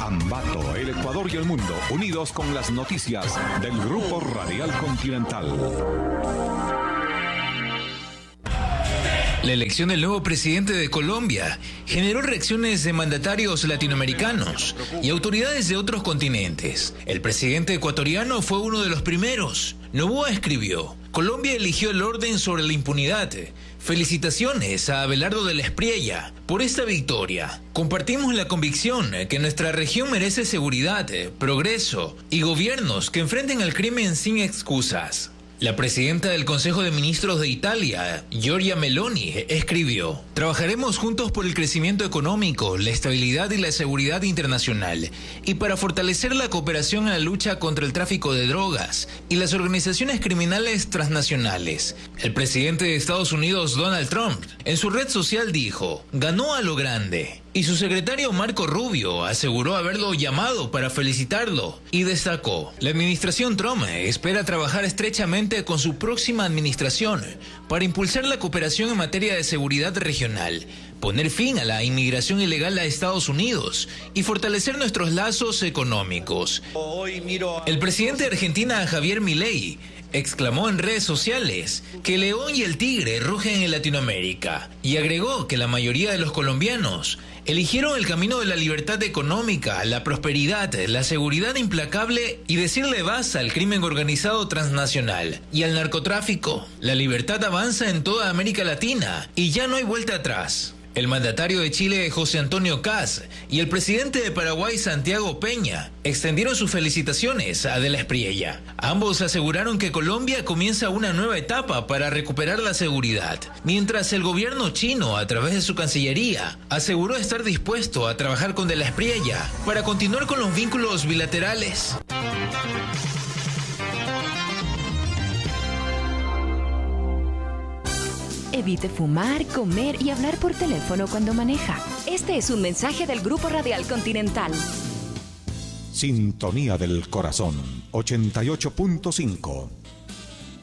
Ambato, el Ecuador y el mundo, unidos con las noticias del Grupo Radial Continental. La elección del nuevo presidente de Colombia generó reacciones de mandatarios latinoamericanos y autoridades de otros continentes. El presidente ecuatoriano fue uno de los primeros. Noboa escribió: Colombia eligió el orden sobre la impunidad. Felicitaciones a Abelardo de la Espriella por esta victoria. Compartimos la convicción que nuestra región merece seguridad, progreso y gobiernos que enfrenten al crimen sin excusas. La presidenta del Consejo de Ministros de Italia, Giorgia Meloni, escribió: trabajaremos juntos por el crecimiento económico, la estabilidad y la seguridad internacional, y para fortalecer la cooperación en la lucha contra el tráfico de drogas y las organizaciones criminales transnacionales. El presidente de Estados Unidos, Donald Trump, en su red social dijo: ganó a lo grande. Y su secretario Marco Rubio aseguró haberlo llamado para felicitarlo y destacó: la administración Trump espera trabajar estrechamente con su próxima administración para impulsar la cooperación en materia de seguridad regional, poner fin a la inmigración ilegal a Estados Unidos y fortalecer nuestros lazos económicos. El presidente de Argentina, Javier Milei, exclamó en redes sociales que el león y el tigre rugen en Latinoamérica y agregó que la mayoría de los colombianos eligieron el camino de la libertad económica, la prosperidad, la seguridad implacable y decirle basta al crimen organizado transnacional y al narcotráfico. La libertad avanza en toda América Latina y ya no hay vuelta atrás. El mandatario de Chile, José Antonio Kast, y el presidente de Paraguay, Santiago Peña, extendieron sus felicitaciones a De la Espriella. Ambos aseguraron que Colombia comienza una nueva etapa para recuperar la seguridad, mientras el gobierno chino, a través de su cancillería, aseguró estar dispuesto a trabajar con De la Espriella para continuar con los vínculos bilaterales. Evite fumar, comer y hablar por teléfono cuando maneja. Este es un mensaje del Grupo Radial Continental. Sintonía del Corazón, 88.5.